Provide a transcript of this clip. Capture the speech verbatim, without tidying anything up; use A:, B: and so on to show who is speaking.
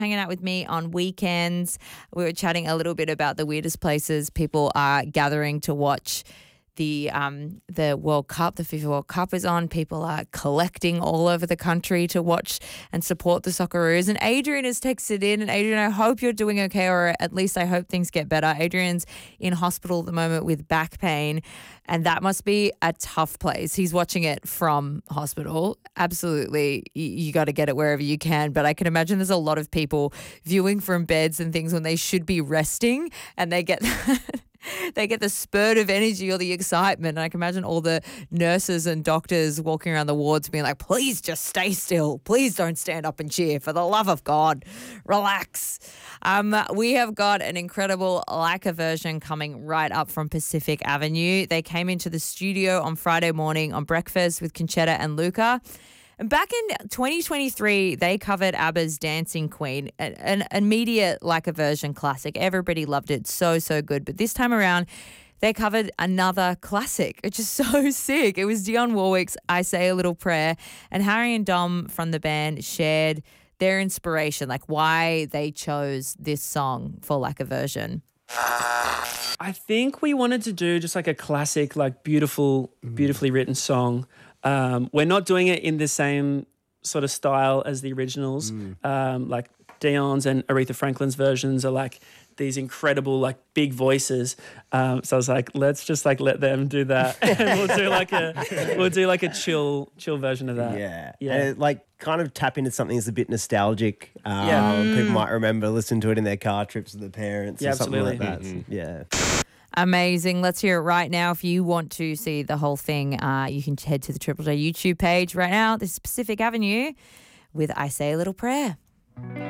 A: hanging out with me on weekends. We were chatting a little bit about the weirdest places people are gathering to watch the um, the World Cup. The FIFA World Cup is on. People are collecting all over the country to watch and support the Socceroos. And Adrian has texted in. And Adrian, I hope you're doing okay, or at least I hope things get better. Adrian's in hospital at the moment with back pain, and that must be a tough place. He's watching it from hospital. Absolutely, you, you got to get it wherever you can. But I can imagine there's a lot of people viewing from beds and things when they should be resting, and they get they get the spurt of energy or the excitement. And I can imagine all the nurses and doctors walking around the wards being like, please just stay still. Please don't stand up and cheer. For the love of God, relax. Um, we have got an incredible Like-A version coming right up from Pacific Avenue. They came into the studio on Friday morning on Breakfast with Conchetta and Luca. And back in twenty twenty-three, they covered ABBA's Dancing Queen, an, an immediate Like-A version classic. Everybody loved it. So, so good. But this time around, they covered another classic, which is so sick. It was Dionne Warwick's I Say a Little Prayer. And Harry and Dom from the band shared their inspiration, like why they chose this song for Like-A version.
B: I think we wanted to do just like a classic, like beautiful, beautifully written song. Um, we're not doing it in the same sort of style as the originals. Mm. Um, like Dion's and Aretha Franklin's versions are like these incredible, like big voices. Um, so I was like, let's just like let them do that, and we'll do like a we'll do like a chill, chill version of that.
C: Yeah,
B: yeah,
C: and it, like kind of tap into something that's a bit nostalgic. Um,
B: yeah,
C: people might remember listening to it in their car trips with their parents,
B: yeah,
C: or something
B: absolutely.
C: like that. Mm-hmm. Yeah.
A: Amazing. Let's hear it right now. If you want to see the whole thing, uh, you can head to the Triple J YouTube page right now. This is Pacific Avenue with I Say a Little Prayer.